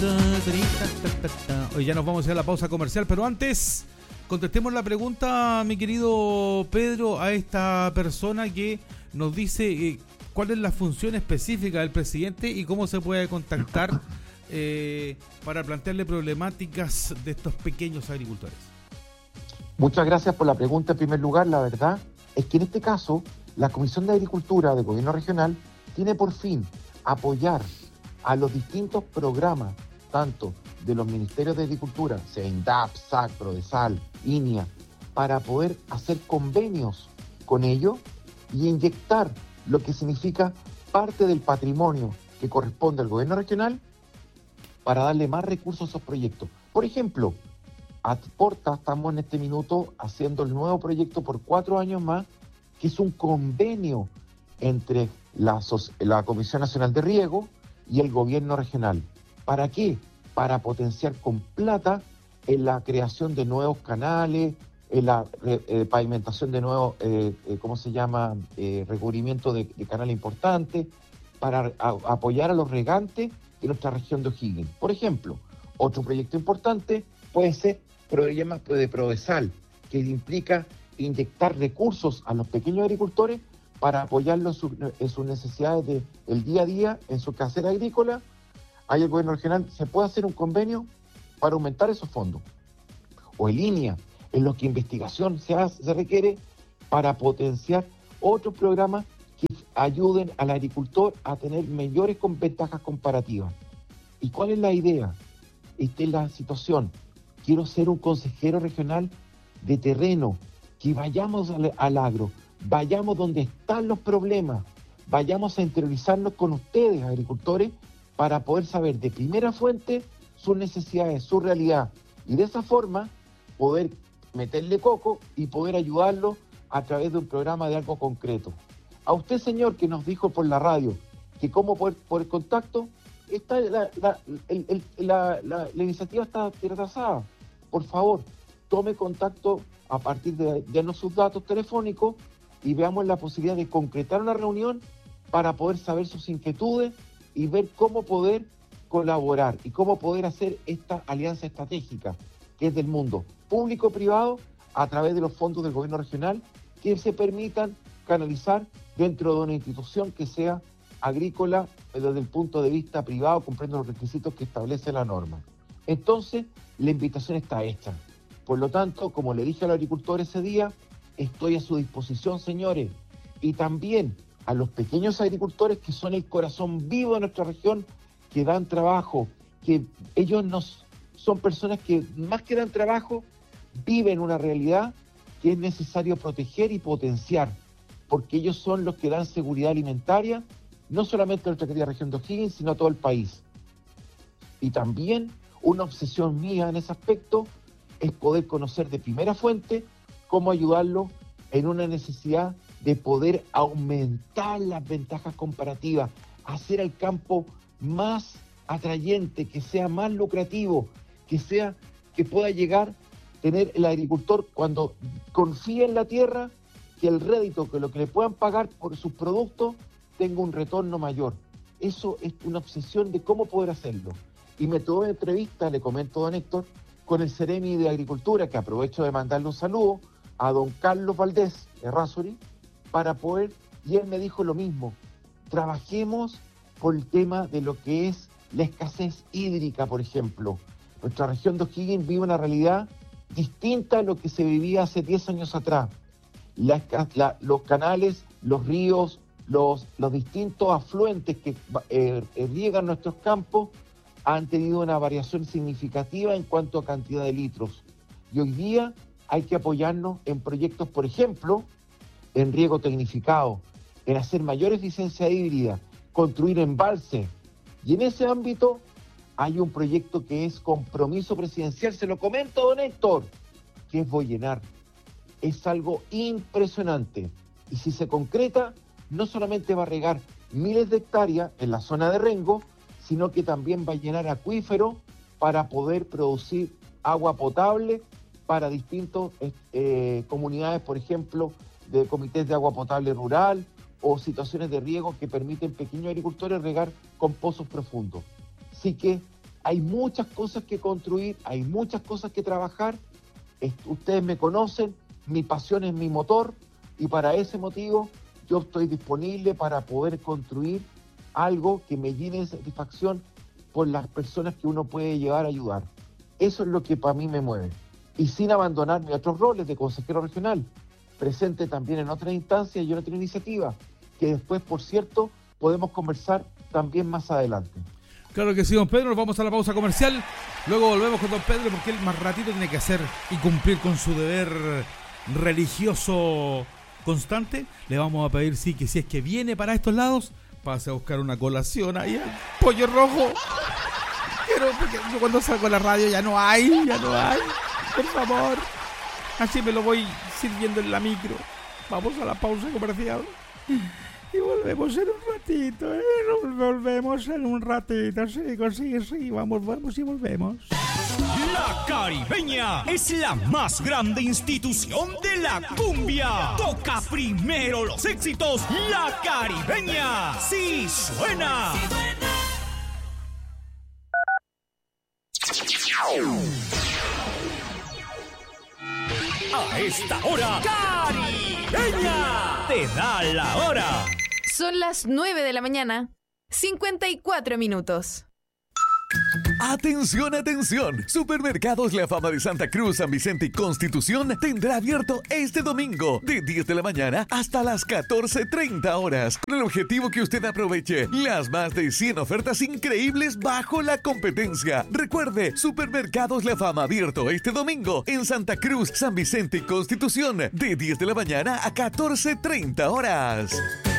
Hoy ya nos vamos a ir a la pausa comercial, pero antes contestemos la pregunta, mi querido Pedro, a esta persona que nos dice cuál es la función específica del presidente y cómo se puede contactar para plantearle problemáticas de estos pequeños agricultores. Muchas gracias por la pregunta en primer lugar. La verdad es que en este caso la Comisión de Agricultura del Gobierno Regional tiene por fin apoyar a los distintos programas, tanto de los Ministerios de Agricultura, sea INDAP, SAC, PRODESAL, INIA, para poder hacer convenios con ellos y inyectar lo que significa parte del patrimonio que corresponde al Gobierno Regional para darle más recursos a esos proyectos. Por ejemplo, a Porta estamos en este minuto haciendo el nuevo proyecto por 4 años más, que es un convenio entre la Comisión Nacional de Riego y el Gobierno Regional. ¿Para qué? Para potenciar con plata en la creación de nuevos canales, en la pavimentación de nuevos, recubrimiento de canales importantes, para apoyar a los regantes de nuestra región de O'Higgins. Por ejemplo, otro proyecto importante puede ser programas de PRODESAL, que implica inyectar recursos a los pequeños agricultores para apoyarlos en sus necesidades del día a día, en su casera agrícola. Ahí el Gobierno Regional se puede hacer un convenio para aumentar esos fondos. O en línea, en los que investigación se requiere para potenciar otros programas que ayuden al agricultor a tener mayores ventajas comparativas. ¿Y cuál es la idea? Esta es la situación. Quiero ser un consejero regional de terreno, que vayamos al agro, vayamos donde están los problemas, vayamos a interiorizarnos con ustedes, agricultores, para poder saber de primera fuente sus necesidades, su realidad, y de esa forma poder meterle coco y poder ayudarlo a través de un programa de algo concreto. A usted, señor, que nos dijo por la radio que cómo por el contacto, la iniciativa está retrasada. Por favor, tome contacto a partir de darnos sus datos telefónicos y veamos la posibilidad de concretar una reunión para poder saber sus inquietudes y ver cómo poder colaborar y cómo poder hacer esta alianza estratégica que es del mundo público-privado a través de los fondos del Gobierno Regional que se permitan canalizar dentro de una institución que sea agrícola desde el punto de vista privado, cumpliendo los requisitos que establece la norma. Entonces, la invitación está hecha. Por lo tanto, como le dije al agricultor ese día, estoy a su disposición, señores, y también a los pequeños agricultores que son el corazón vivo de nuestra región, que dan trabajo, que ellos son personas que más que dan trabajo, viven una realidad que es necesario proteger y potenciar, porque ellos son los que dan seguridad alimentaria, no solamente a nuestra querida región de O'Higgins, sino a todo el país. Y también una obsesión mía en ese aspecto es poder conocer de primera fuente cómo ayudarlo en una necesidad de poder aumentar las ventajas comparativas, hacer al campo más atrayente, que sea más lucrativo, que pueda llegar, tener el agricultor cuando confía en la tierra, que el rédito, que lo que le puedan pagar por sus productos, tenga un retorno mayor. Eso es una obsesión de cómo poder hacerlo. Y me tuve una entrevista, le comento a don Héctor, con el Ceremi de Agricultura, que aprovecho de mandarle un saludo, a don Carlos Valdés Errázuri, para poder, y él me dijo lo mismo, trabajemos por el tema de lo que es la escasez hídrica, por ejemplo. Nuestra región de O'Higgins vive una realidad distinta a lo que se vivía hace 10 años atrás. Los canales, los ríos, los distintos afluentes que riegan nuestros campos han tenido una variación significativa en cuanto a cantidad de litros. Y hoy día hay que apoyarnos en proyectos, por ejemplo, en riego tecnificado, en hacer mayor eficiencia híbrida, construir embalses. Y en ese ámbito hay un proyecto que es compromiso presidencial, se lo comento, don Héctor, que es Bollenar. Es algo impresionante. Y si se concreta, no solamente va a regar miles de hectáreas en la zona de Rengo, sino que también va a llenar acuíferos para poder producir agua potable para distintas comunidades, por ejemplo, de comités de agua potable rural o situaciones de riego que permiten pequeños agricultores regar con pozos profundos. Así que Hay muchas cosas que construir, hay muchas cosas que trabajar. Ustedes me conocen, mi pasión es mi motor y para ese motivo yo estoy disponible para poder construir algo que me llene de satisfacción por las personas que uno puede llegar a ayudar. Eso es lo que para mí me mueve. Y sin abandonar mis otros roles de consejero regional, presente también en otras instancias y en otra iniciativa, que después, por cierto, podemos conversar también más adelante. Claro que sí, don Pedro, nos vamos a la pausa comercial, luego volvemos con don Pedro porque él más ratito tiene que hacer y cumplir con su deber religioso constante. Le vamos a pedir, sí, que si es que viene para estos lados, pase a buscar una colación ahí al Pollo Rojo. Porque yo cuando salgo a la radio ya no hay, por favor. Así me lo voy sirviendo en la micro. Vamos a la pausa comercial. Y volvemos en un ratito, volvemos en un ratito, sí, vamos y volvemos. La Caribeña es la más grande institución de la cumbia. Toca primero los éxitos, La Caribeña. ¡Sí suena! A esta hora, Caribeña te da la hora. Son las 9 de la mañana, 54 minutos. ¡Atención, atención! Supermercados La Fama de Santa Cruz, San Vicente y Constitución tendrá abierto este domingo de 10 de la mañana hasta las 14:30 horas. Con el objetivo que usted aproveche las más de 100 ofertas increíbles bajo la competencia. Recuerde, Supermercados La Fama abierto este domingo en Santa Cruz, San Vicente y Constitución de 10 de la mañana a 14:30 horas.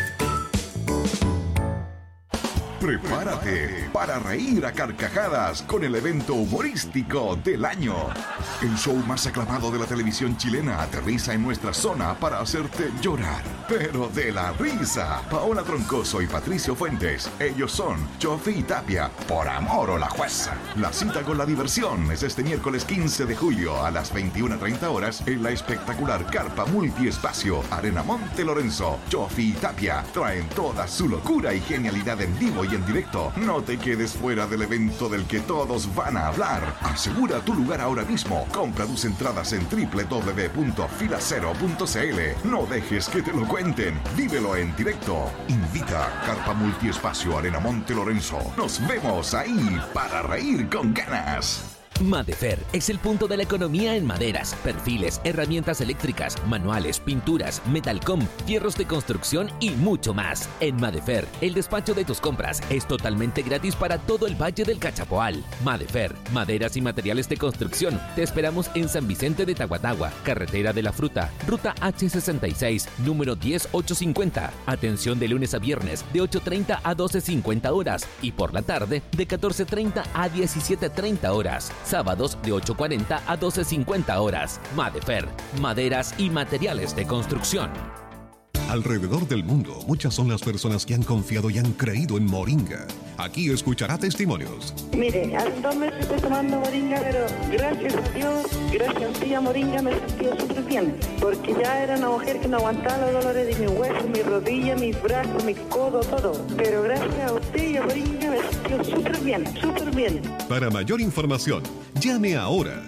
Prepárate para reír a carcajadas con el evento humorístico del año. El show más aclamado de la televisión chilena aterriza en nuestra zona para hacerte llorar, pero de la risa. Paola Troncoso y Patricio Fuentes, ellos son Chofi y Tapia, por amor o la jueza. La cita con la diversión es este miércoles 15 de julio a las 21:30 horas en la espectacular carpa multiespacio Arena Monte Lorenzo. Chofi y Tapia traen toda su locura y genialidad en vivo y en directo. No te quedes fuera del evento del que todos van a hablar. Asegura tu lugar ahora mismo. Compra tus entradas en www.filacero.cl. No dejes que te lo cuenten. Vívelo en directo. Invita Carpa Multiespacio Arena Monte Lorenzo. Nos vemos ahí para reír con ganas. Madefer es el punto de la economía en maderas, perfiles, herramientas eléctricas, manuales, pinturas, metalcom, fierros de construcción y mucho más. En Madefer, el despacho de tus compras es totalmente gratis para todo el Valle del Cachapoal. Madefer, maderas y materiales de construcción. Te esperamos en San Vicente de Tahuatahua, Carretera de la Fruta, Ruta H66, número 10850. Atención de lunes a viernes de 8:30 a 12:50 horas y por la tarde de 14:30 a 17:30 horas. Sábados de 8:40 a 12:50 horas. Madefer, maderas y materiales de construcción. Alrededor del mundo, muchas son las personas que han confiado y han creído en Moringa. Aquí escuchará testimonios. Mire, hace 2 meses estoy tomando Moringa, pero gracias a Dios, gracias a ti, a Moringa, me he sentido súper bien. Porque ya era una mujer que no aguantaba los dolores de mis huesos, mis rodillas, mis brazos, mis codos, todo. Pero gracias a usted y a Moringa me he sentido súper bien, súper bien. Para mayor información, llame ahora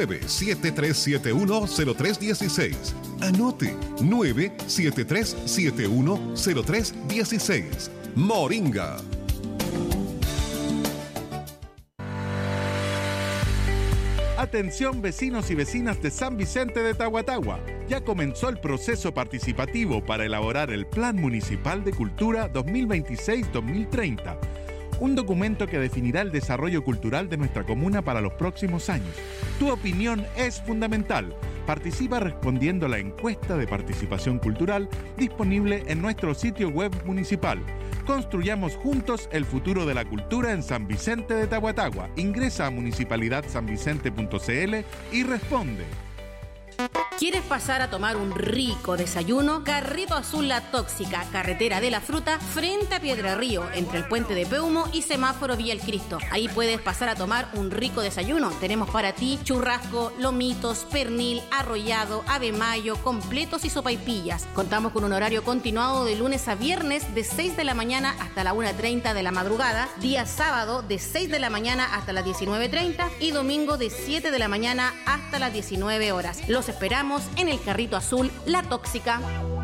973710316. Anote 973710316. Moringa. Atención vecinos y vecinas de San Vicente de Tahuatahua. Ya comenzó el proceso participativo para elaborar el Plan Municipal de Cultura 2026-2030. Un documento que definirá el desarrollo cultural de nuestra comuna para los próximos años. Tu opinión es fundamental. Participa respondiendo a la encuesta de participación cultural disponible en nuestro sitio web municipal. Construyamos juntos el futuro de la cultura en San Vicente de Tahuatahua. Ingresa a municipalidadsanvicente.cl y responde. ¿Quieres pasar a tomar un rico desayuno? Carrito Azul La Tóxica, carretera de la fruta, frente a Piedra Río, entre el puente de Peumo y semáforo Vía El Cristo. Ahí puedes pasar a tomar un rico desayuno. Tenemos para ti churrasco, lomitos, pernil, arrollado, ave mayo, completos y sopaipillas. Contamos con un horario continuado de lunes a viernes de 6 de la mañana hasta la 1:30 de la madrugada, día sábado de 6 de la mañana hasta las 19:30 y domingo de 7 de la mañana hasta las 19 horas. Los esperamos en el Carrito Azul La Tóxica.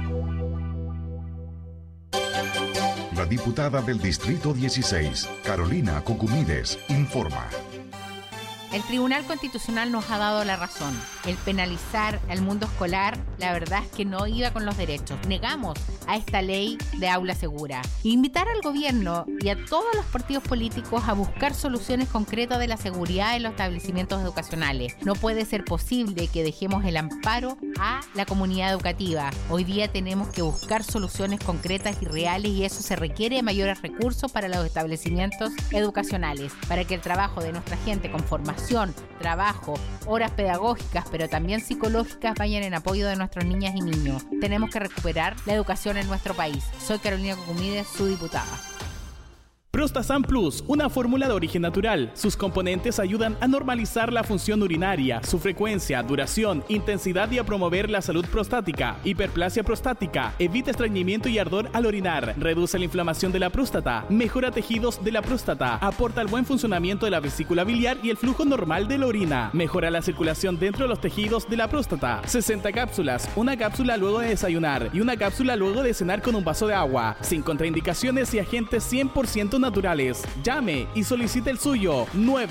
La diputada del Distrito 16, Carolina Cucumides, informa. El Tribunal Constitucional nos ha dado la razón. El penalizar al mundo escolar, la verdad es que no iba con los derechos. Negamos a esta ley de aula segura. Invitar al gobierno y a todos los partidos políticos a buscar soluciones concretas de la seguridad en los establecimientos educacionales. No puede ser posible que dejemos el amparo a la comunidad educativa. Hoy día tenemos que buscar soluciones concretas y reales, y eso se requiere de mayores recursos para los establecimientos educacionales, para que el trabajo de nuestra gente con formación, trabajo, horas pedagógicas, pero también psicológicas vayan en apoyo de nuestras niñas y niños. Tenemos que recuperar la educación en nuestro país. Soy Carolina Cucumides, su diputada. Prostasan Plus, una fórmula de origen natural. Sus componentes ayudan a normalizar la función urinaria, su frecuencia, duración, intensidad y a promover la salud prostática, hiperplasia prostática, evita estreñimiento y ardor al orinar, reduce la inflamación de la próstata, mejora tejidos de la próstata, aporta el buen funcionamiento de la vesícula biliar y el flujo normal de la orina, mejora la circulación dentro de los tejidos de la próstata. 60 cápsulas, una cápsula luego de desayunar y una cápsula luego de cenar con un vaso de agua, sin contraindicaciones y agentes 100% naturales. Llame y solicite el suyo.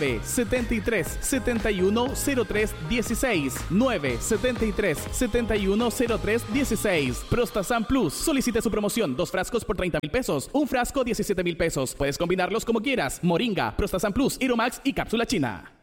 973-710316. 973-710316. Prostasan Plus. Solicite su promoción. 2 frascos por 30,000 pesos. Un frasco 17,000 pesos. Puedes combinarlos como quieras. Moringa, Prostasan Plus, Iromax y cápsula china.